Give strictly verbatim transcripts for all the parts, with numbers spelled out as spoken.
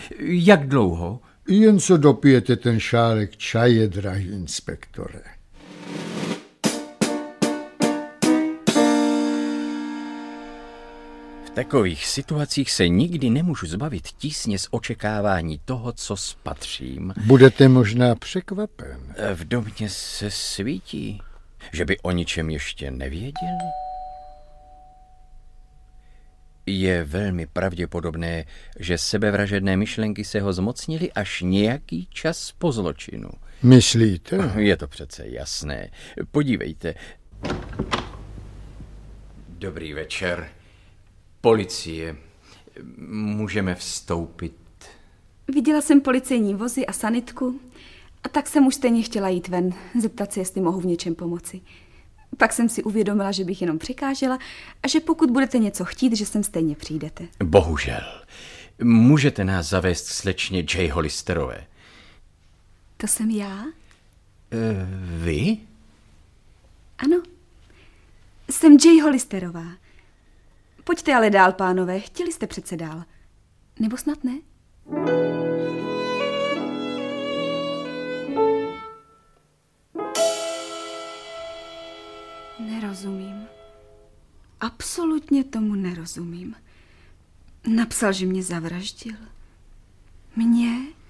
Jak dlouho? Jen co dopijete ten šálek čaje, drahý inspektore. V takových situacích se nikdy nemůžu zbavit tísně z očekávání toho, co spatřím. Budete možná překvapen. V domě se svítí, že by o ničem ještě nevěděli. Je velmi pravděpodobné, že sebevražedné myšlenky se ho zmocnily až nějaký čas po zločinu. Myslíte? Je to přece jasné. Podívejte. Dobrý večer. Policie. Můžeme vstoupit? Viděla jsem policejní vozy a sanitku a tak jsem už stejně chtěla jít ven, zeptat se, jestli mohu v něčem pomoci. Pak jsem si uvědomila, že bych jenom překážela a že pokud budete něco chtít, že sem stejně přijdete. Bohužel. Můžete nás zavést slečně J. Hollisterové? To jsem já? E, vy? Ano. Jsem J. Hollisterová. Pojďte ale dál, pánové. Chtěli jste přece dál. Nebo snad ne? Nerozumím. Absolutně tomu nerozumím. Napsal, že mě zavraždil. Mě?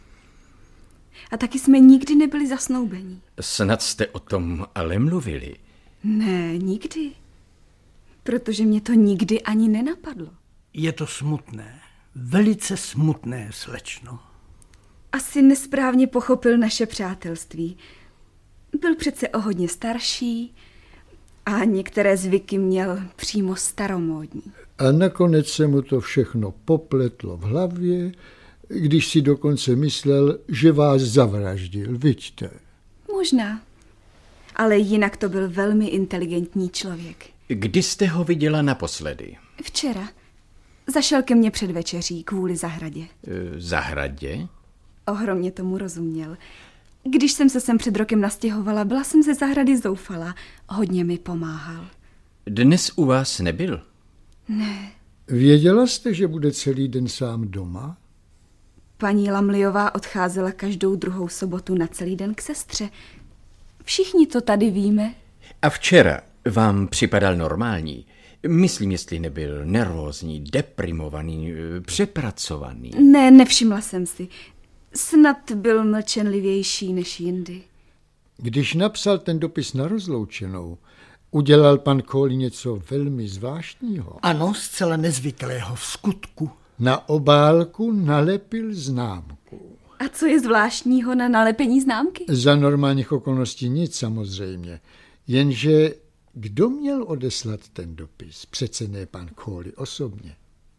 A taky jsme nikdy nebyli zasnoubení. Snad jste o tom ale mluvili. Ne, nikdy. Protože mě to nikdy ani nenapadlo. Je to smutné. Velice smutné, slečno. Asi nesprávně pochopil naše přátelství. Byl přece o hodně starší a některé zvyky měl přímo staromódní. A nakonec se mu to všechno popletlo v hlavě, když si dokonce myslel, že vás zavraždil, viďte. Možná, ale jinak to byl velmi inteligentní člověk. Kdy jste ho viděla naposledy? Včera. Zašel ke mně před večeří kvůli zahradě. E, zahradě? Ohromně tomu rozuměl. Když jsem se sem před rokem nastěhovala, byla jsem ze zahrady zoufala. Hodně mi pomáhal. Dnes u vás nebyl? Ne. Věděla jste, že bude celý den sám doma? Paní Lamliová odcházela každou druhou sobotu na celý den k sestře. Všichni to tady víme. A včera vám připadal normální? Myslím, jestli nebyl nervózní, deprimovaný, přepracovaný. Ne, nevšimla jsem si. Snad byl mlčenlivější než jindy. Když napsal ten dopis na rozloučenou, udělal pan Cawley něco velmi zvláštního. Ano, zcela nezvyklého v skutku. Na obálku nalepil známku. A co je zvláštního na nalepení známky? Za normálních okolností nic samozřejmě. Jenže kdo měl odeslat ten dopis? Přece ne pan Cawley osobně.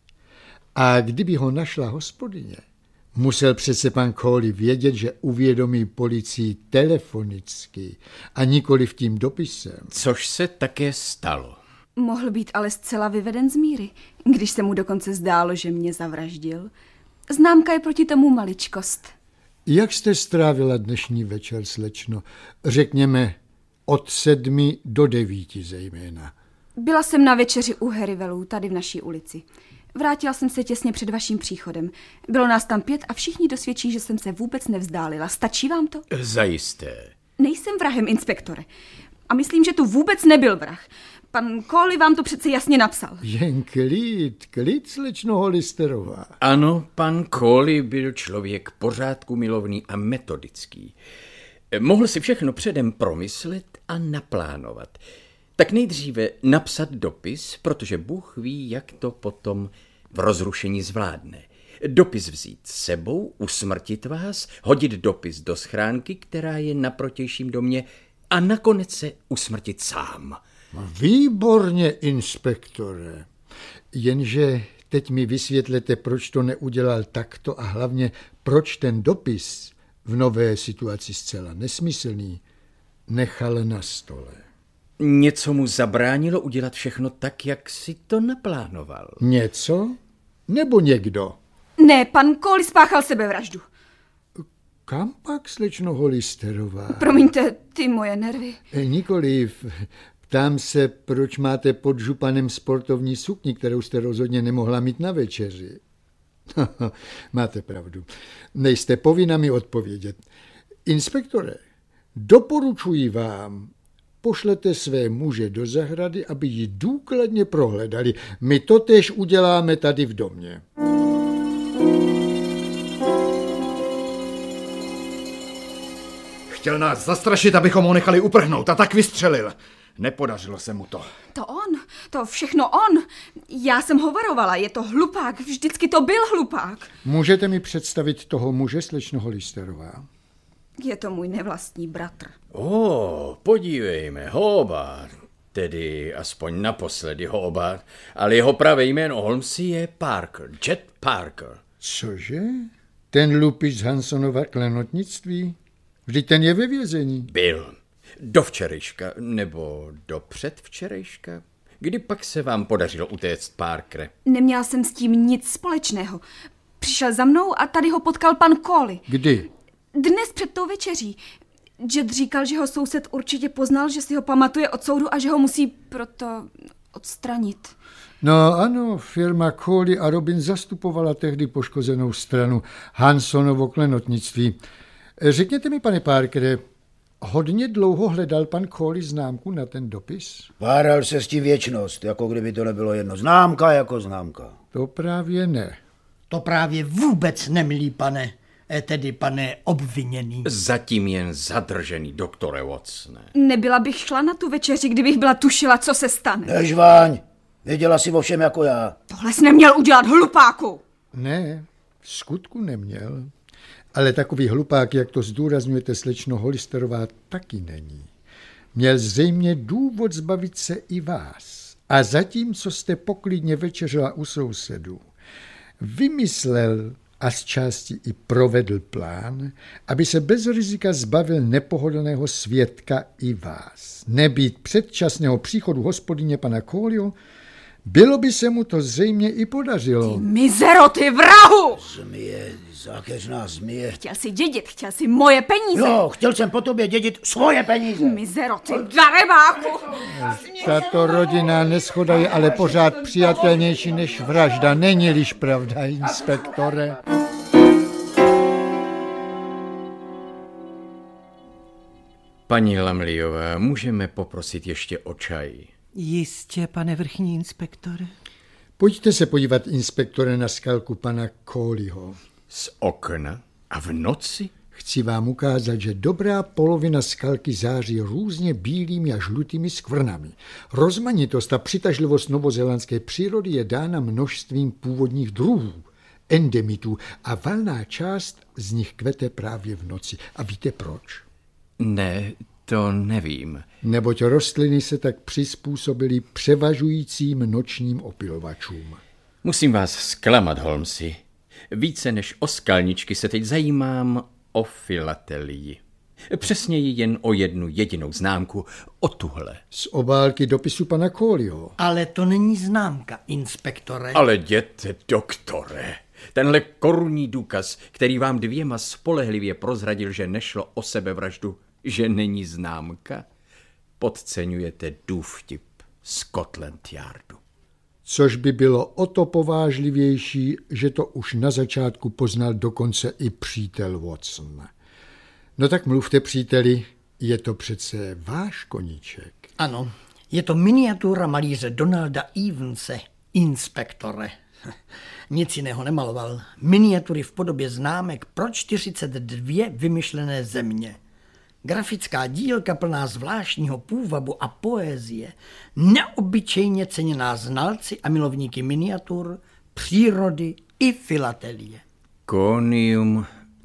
A kdyby ho našla hospodyně, musel přece pan Cawley vědět, že uvědomí policii telefonicky a nikoli tím dopisem. Což se také stalo. Mohl být ale zcela vyveden z míry, když se mu dokonce zdálo, že mě zavraždil. Známka je proti tomu maličkost. Jak jste strávila dnešní večer, slečno? Řekněme od sedmi do devíti zejména. Byla jsem na večeři u Harryvelů, tady v naší ulici. Vrátila jsem se těsně před vaším příchodem. Bylo nás tam pět a všichni dosvědčí, že jsem se vůbec nevzdálila. Stačí vám to? Zajisté. Nejsem vrahem, inspektore. A myslím, že tu vůbec nebyl vrah. Pan Cawley vám to přece jasně napsal. Jen klid, klid, slečno Hollisterová. Ano, pan Cawley byl člověk pořádku milovný a metodický. Mohl si všechno předem promyslet a naplánovat. Tak nejdříve napsat dopis, protože Bůh ví, jak to potom v rozrušení zvládne. Dopis vzít s sebou, usmrtit vás, hodit dopis do schránky, která je na protějším domě, a nakonec se usmrtit sám. Výborně, inspektore. Jenže teď mi vysvětlete, proč to neudělal takto a hlavně proč ten dopis v nové situaci zcela nesmyslný nechal na stole. Něco mu zabránilo udělat všechno tak, jak si to naplánoval. Něco? Nebo někdo? Ne, pan Cawley spáchal sebevraždu. Kam pak, slečno Hollisterová? Promiňte, ty moje nervy. Nikoliv. Ptám se, proč máte pod županem sportovní sukni, kterou jste rozhodně nemohla mít na večeři. Máte pravdu. Nejste povinna mi odpovědět. Inspektore, doporučuji vám, pošlete své muže do zahrady, aby ji důkladně prohledali. My to též uděláme tady v domě. Chtěl nás zastrašit, abychom ho nechali uprchnout a tak vystřelil. Nepodařilo se mu to. To on, to všechno on. Já jsem ho varovala, je to hlupák, vždycky to byl hlupák. Můžete mi představit toho muže, slečno Hollisterová? Je to můj nevlastní bratr. O, podívejme, Hobart, tedy aspoň naposledy Hobart, ale jeho pravé jméno Holmesy je Parker, Chet Parker. Cože? Ten lupič z Hansonova klenotnictví? Vždyť ten je ve vězení. Byl. Do včerejška, nebo do předvčerejška? Kdy pak se vám podařilo utéct, Parkere? Neměla jsem s tím nic společného. Přišel za mnou a tady ho potkal pan Cawley. Kdy? Dnes před tou večeří. Jet říkal, že ho soused určitě poznal, že si ho pamatuje od soudu a že ho musí proto odstranit. No ano, firma Cawley a Robin zastupovala tehdy poškozenou stranu Hansonovo klenotnictví. Řekněte mi, pane Parkere, hodně dlouho hledal pan Cawley známku na ten dopis? Váral se s tím věčnost, jako kdyby to nebylo jedno. Známka jako známka. To právě ne. To právě vůbec nemilý, pane, tedy pane obviněný. Zatím jen zadržený, doktore Watsone. Nebyla bych šla na tu večeři, kdybych byla tušila, co se stane. Nežváň, věděla si o všem jako já. Tohle jsi neměl udělat, hlupáku. Ne, v skutku neměl. Ale takový hlupák, jak to zdůrazňujete, slečno Hollisterová, taky není. Měl zřejmě důvod zbavit se i vás. A zatímco jste poklidně večeřila u sousedů, vymyslel a z části i provedl plán, aby se bez rizika zbavil nepohodlného svědka i vás. Nebýt předčasného příchodu hospodyně pana Cawleyho, bylo by se mu to zřejmě i podařilo. Ty mizero, ty vrahu! Zmije, zákeřná zmije. Chtěl jsi dědit, chtěl jsi moje peníze. Jo, chtěl jsem po tobě dědit svoje peníze. Mizero, ty darebáku! Tato rodinná neschoda je ale pořád přijatelnější než vražda. Není-liž pravda, inspektore? Paní Lamleyová, můžeme poprosit ještě o čaj? Jistě, pane vrchní inspektore. Pojďte se podívat, inspektore, na skalku pana Cawleyho. Z okna? A v noci? Chci vám ukázat, že dobrá polovina skalky září různě bílými a žlutými skvrnami. Rozmanitost a přitažlivost novozélandské přírody je dána množstvím původních druhů, endemitů, a valná část z nich kvete právě v noci. A víte proč? Ne, to nevím. Neboť rostliny se tak přizpůsobily převažujícím nočním opylovačům. Musím vás zklamat, Holmesy. Více než o skalničky se teď zajímám o filatelii. Přesněji jen o jednu jedinou známku, o tuhle. Z obálky dopisu pana Cawleyho. Ale to není známka, inspektore. Ale jděte, doktore. Tenhle korunní důkaz, který vám dvěma spolehlivě prozradil, že nešlo o sebevraždu, že není známka, podceňujete důvtip Scotland Yardu. Což by bylo o to povážlivější, že to už na začátku poznal dokonce i přítel Watson. No tak mluvte, příteli, je to přece váš koníček. Ano, je to miniatura malíře Donalda Evanse, inspektore. Nic jiného nemaloval. Miniatury v podobě známek pro čtyřicet dvě vymyšlené země. Grafická dílka plná zvláštního půvabu a poezie, neobyčejně ceněná znalci a milovníky miniatur, přírody i filatelie. Conium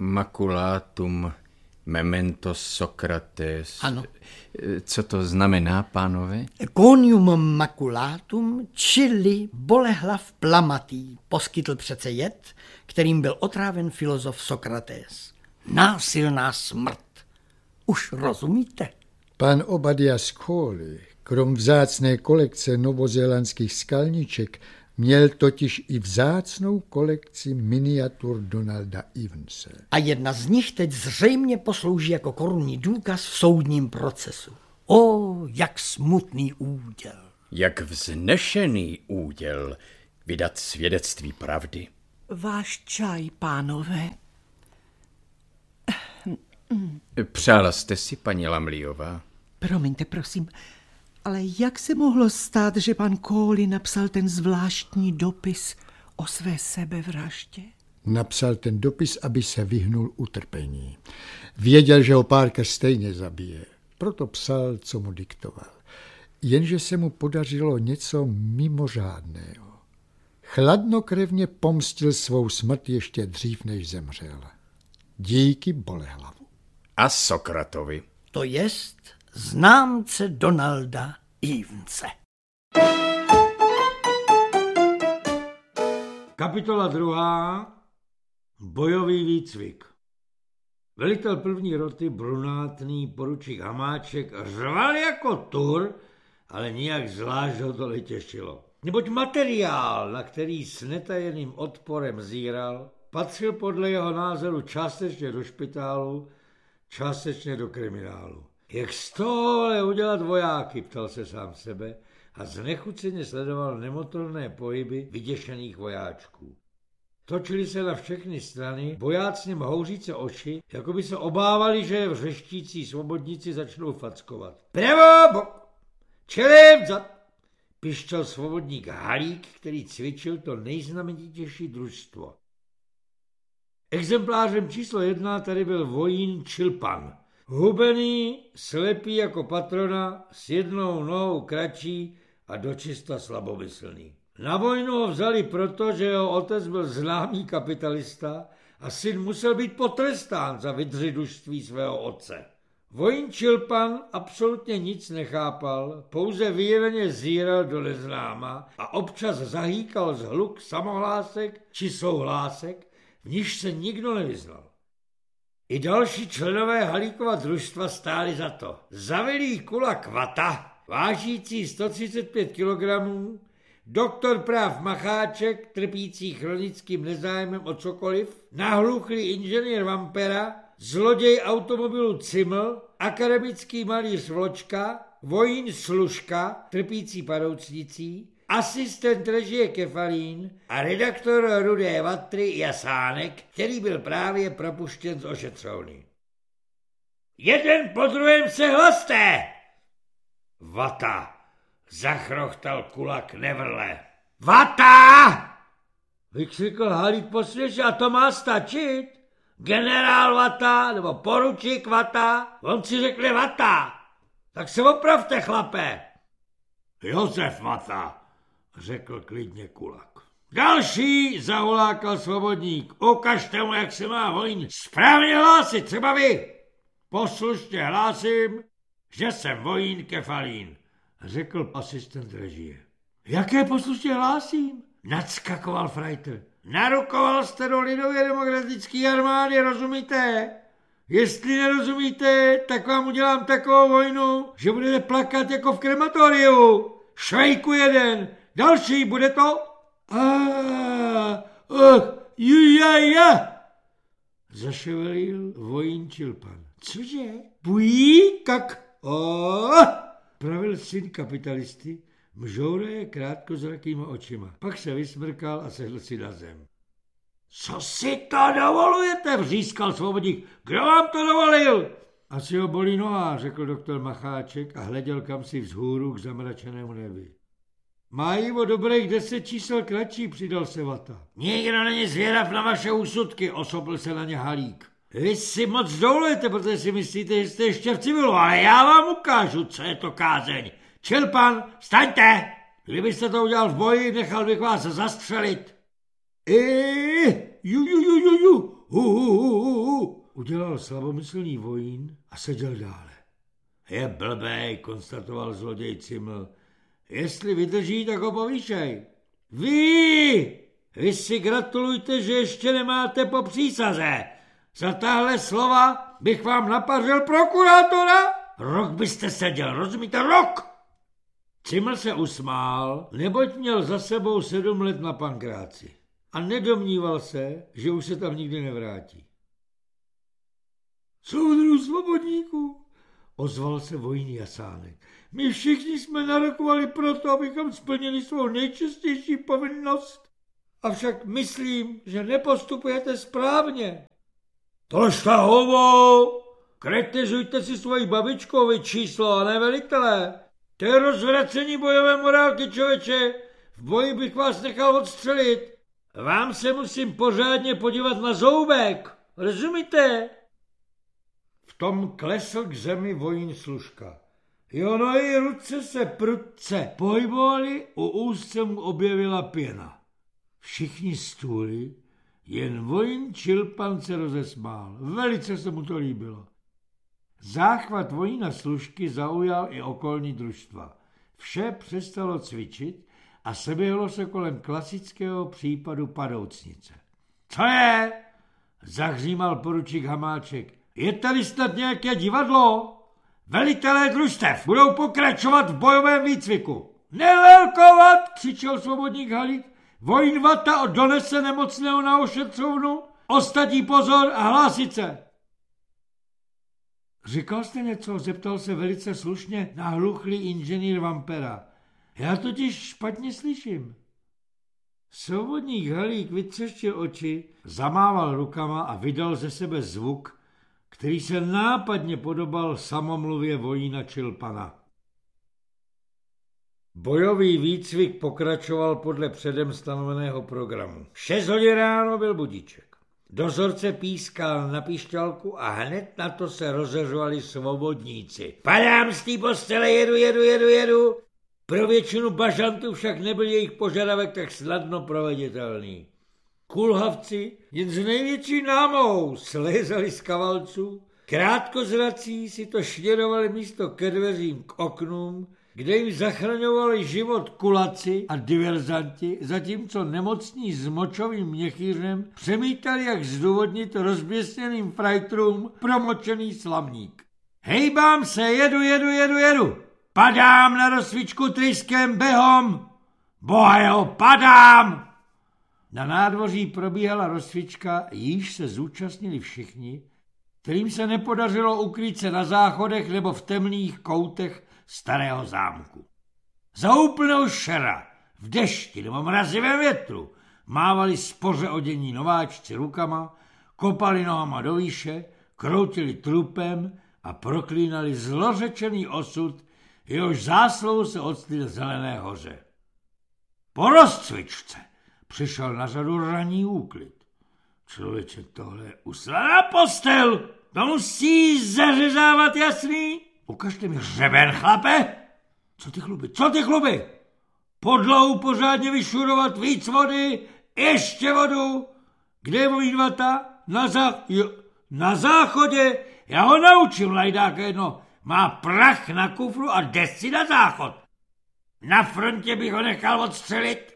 maculatum memento Socrates. Ano. Co to znamená, pánové? Conium maculatum, čili bolehlav plamatý, poskytl přece jed, kterým byl otráven filozof Sokrates. Násilná smrt. Už rozumíte? Pan Obadiah Cawley, krom vzácné kolekce novozélandských skalniček, měl totiž i vzácnou kolekci miniatur Donalda Evanse. A jedna z nich teď zřejmě poslouží jako korunní důkaz v soudním procesu. O, jak smutný úděl. Jak vznešený úděl vydat svědectví pravdy. Váš čaj, pánové. Přála jste si, paní Lamliová? Promiňte, prosím, ale jak se mohlo stát, že pan Cawley napsal ten zvláštní dopis o své sebevraždě? Napsal ten dopis, aby se vyhnul utrpení. Věděl, že ho Parker stejně zabije. Proto psal, co mu diktoval. Jenže se mu podařilo něco mimořádného. Chladnokrevně pomstil svou smrt ještě dřív, než zemřel. Díky Bolehlavu. A Sokratovi. To jest známce Donalda Evense. Kapitola druhá. Bojový výcvik. Velitel první roty, brunátný poručík Hamáček, řval jako tur, ale nijak zvlášť ho to netěšilo. Neboť materiál, na který s netajeným odporem zíral, patřil podle jeho názoru částečně do špitálu, částečně do kriminálu. Jak z tohohle udělat vojáky, ptal se sám sebe a znechuceně sledoval nemotorné pohyby vyděšených vojáčků. Točili se na všechny strany, bojácně houříce oči, jako by se obávali, že vřeštící svobodníci začnou fackovat. Pravo, bo... čelem, zad... pišťal svobodník Halík, který cvičil to nejznamenitější družstvo. Exemplářem číslo jedna tady byl vojín Čilpan. Hubený, slepý jako patrona, s jednou nohou kratší a dočista slabomyslný. Na vojnu ho vzali proto, že jeho otec byl známý kapitalista a syn musel být potrestán za vydřidužství svého otce. Vojín Čilpan absolutně nic nechápal, pouze vyjeveně zíral do neznáma a občas zahýkal zhluk samohlásek či souhlásek, v níž se nikdo nevyznal. I další členové Halíkova družstva stáli za to. Zavilý Kulak Vata, vážící sto třicet pět kilogramů, doktor práv Macháček, trpící chronickým nezájmem o cokoliv, nahluchlý inženýr Vampera, zloděj automobilu Ciml, akademický malíř Vločka, vojín Služka, trpící padoucnicí, asistent režie Kefalín a redaktor Rudé Vatry Jasánek, který byl právě propuštěn z ošetřovny. Jeden po druhém se hlaste! Vata, zachrochtal Kulak nevrle. Vata! Vykřikl Halík posměšně, a to má stačit? Generál Vata, nebo poručík Vata, on si řekne Vata. Tak se opravte, chlape. Josef Vata, řekl klidně Kulak. Další, zahulákal svobodník. Ukažte mu, jak se má vojín správně hlásit, třeba vy. Poslušně hlásím, že jsem vojín Kefalín, řekl asistent režie. Jaké poslušně hlásím? Nadskakoval Freiter. Narukoval jste do lidově demokratické armády, rozumíte? Jestli nerozumíte, tak vám udělám takovou vojnu, že budete plakat jako v krematoriu. Švejku jeden, další, bude to? Ah, oh, ja, ja. Zaševelil vojín Čilpan. Cože? Bují, kak? Oh, pravil syn kapitalisty, mžouré krátkozrakýma očima. Pak se vysmrkal a sedl si na zem. Co si to dovolujete, vřískal svobodník. Kdo vám to dovolil? Asi ho bolí noha, řekl doktor Macháček a hleděl kamsi vzhůru k zamračenému nebi. Mají o dobrých deset čísel kratší, přidal se Vata. Nikdo není zvědav na vaše úsudky, osobl se na ně Halík. Vy si moc dovolujete, protože si myslíte, že jste ještě v civilu, ale já vám ukážu, co je to kázeň. Čilpan, staňte! Kdybyste to udělal v boji, nechal bych vás zastřelit. Eee, ju, ju, ju, ju, ju, hu, hu, hu, hu, udělal slabomyslný vojín a seděl dále. Je blbej, konstatoval zloděj Ciml. Jestli vydrží, tak ho povýšej. Vy! Vy si gratulujte, že ještě nemáte po přísaze. Za tahle slova bych vám napařil prokurátora. Rok byste seděl, rozumíte? Rok! Ciml se usmál, neboť měl za sebou sedm let na pankráci a nedomníval se, že už se tam nikdy nevrátí. Soudruhu svobodníků, ozval se vojín Jasánek. My všichni jsme narokovali proto, abychom splnili svou nejčastější povinnost. avšak myslím, že nepostupujete správně. Tožta hovo! Kritizujte si svoji babičkovi číslo a ne velitele. To je rozvracení bojové morálky, člověče. V boji bych vás nechal odstřelit. Vám se musím pořádně podívat na zoubek. Rozumíte? V tom klesl k zemi vojín Služka. Jo, no i ruce se prudce pohybovaly, u úst se mu objevila pěna. Všichni stůli, jen vojín Čilpan se rozesmál. Velice se mu to líbilo. Záchvat vojína Služky zaujal i okolní družstva. Vše přestalo cvičit a seběhlo se kolem klasického případu padoucnice. Co je? Zahřímal poručík Hamáček. Je tady snad nějaké divadlo? Velitelé družstev budou pokračovat v bojovém výcviku. Nelelkovat, křičel svobodník Halík. Vojín Vata donese nemocného na ošetřovnu, ostatní pozor a hlásit se. Říkal jste něco? Zeptal se velice slušně nahluchlý inženýr Vampera. Já totiž špatně slyším. Svobodník Halík vytřeštil oči, zamával rukama a vydal ze sebe zvuk, který se nápadně podobal samomluvě vojína Čilpana. Bojový výcvik pokračoval podle předem stanoveného programu. V šest hodin ráno byl budíček. Dozorce pískal na píšťalku a hned na to se rozeřovali svobodníci. Padám z té postele, jedu, jedu, jedu, jedu. Pro většinu bažantů však nebyl jejich požadavek tak snadno proveditelný. Kulhavci jen s největší námahou slézali z kavalců, krátkozrací si to šněrovali místo ke dveřím k oknům, kde jim zachraňovali život kulaci a diverzanti, zatímco nemocní s močovým měchýřem přemítali, jak zdůvodnit rozběsněným frajtrům promočený slamník. Hejbám se, jedu, jedu, jedu, jedu. Padám na rozcvičku tryskem behom. Bohajo, padám! Na nádvoří probíhala rozcvička, jíž se zúčastnili všichni, kterým se nepodařilo ukrýt se na záchodech nebo v temných koutech starého zámku. Za úplného šera, v dešti nebo mrazivém větru, mávali spoře odění nováčci rukama, kopali nohama do výše, kroutili trupem a proklínali zlořečený osud, jehož zásluhou se odstli v Zelené hoře. Po rozcvičce přišel na řadu ranní úklid. Člověče, tohle je uslaná postel, to musí zařezávat, jasný? Ukažte mi hřeben, chlape. Co ty chluby, co ty chluby? Podlahu pořádně vyšurovat, víc vody, ještě vodu. Kde je vojín Vata? Na, zá... jo, na záchodě. Já ho naučím, lajdáka jedno. Má prach na kufru a jde si na záchod. Na frontě bych ho nechal odstřelit.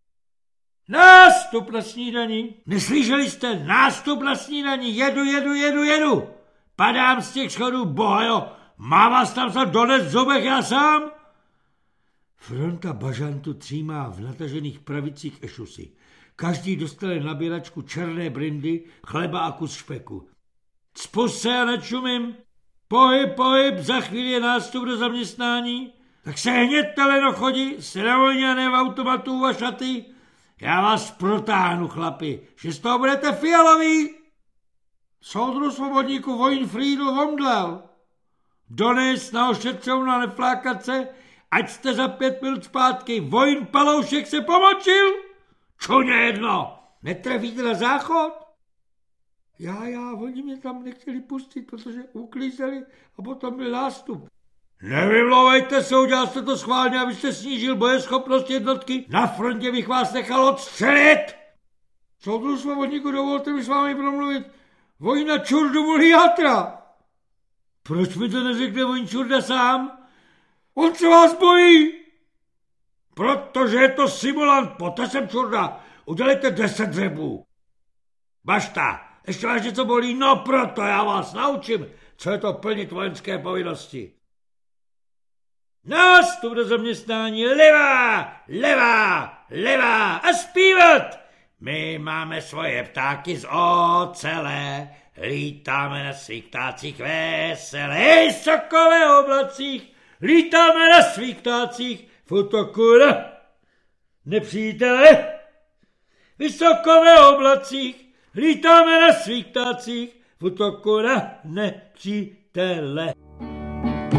Nástup na snídaní. Neslyšeli jste? Nástup na snídaní. Jedu, jedu, jedu, jedu. Padám z těch schodů, bohajo. Má vás tam se dones v zubech já sám? Fronta bažantu třímá v natažených pravicích ešusy. Každý dostane nabíračku černé brindy, chleba a kus špeku. Spust se a nečumím. Pohyb, pohyb, za chvíli je nástup do zaměstnání. Tak se hněďte, lenochodi, se na vojně a ne v automatu a šaty. Já vás protáhnu, chlapi, že z toho budete fialoví. Soudru svobodníku vojín Friedl Vondlel. Dones na ošetřovnu a neflákat se, ať jste za pět minut zpátky. Vojín Paloušek se pomočil. Čuně jedno, netrefíte na záchod? Já, já, oni mě tam nechtěli pustit, protože uklízeli a potom byl nástup. Nevymlouvejte se, udělal jste to schválně, abyste snížil bojeschopnost jednotky. Na frontě bych vás nechal odstřelit. Soudru svobodníku, dovolte mi s vámi promluvit. Vojna Čurdu volí játra. Proč mi to neřekne vojín Čurda sám? On se vás bojí. Protože je to simulant, poté jsem Čurda. Udělejte deset dřebů. Bašta, ještě vás něco bolí? No proto já vás naučím, co je to plnit vojenské povinnosti. Nástup do zaměstnání, levá, levá, levá a zpívat. My máme svoje ptáky z ocele, lítáme na svých ptácích veselé, hej, sokové oblacích, lítáme na svých ptácích v útoku na nepřítele. vysoko ve oblacích, lítáme na svých ptácích, v útoku na nepřítele.